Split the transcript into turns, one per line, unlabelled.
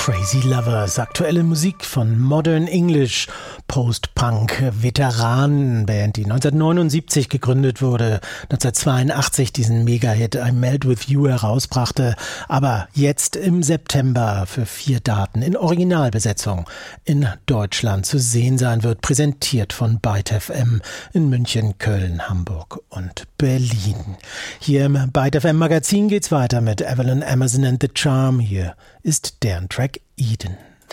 Crazy Lovers, aktuelle Musik von Modern English, Post-Punk-Veteranenband, die 1979 gegründet wurde, 1982 diesen Mega-Hit I Melt With You herausbrachte, aber jetzt im September für 4 Daten in Originalbesetzung in Deutschland zu sehen sein wird, präsentiert von Byte FM in München, Köln, Hamburg und Berlin. Hier im Byte FM Magazin geht's weiter mit Evelyn Amazon and the Charm. Hier ist deren Track Eden.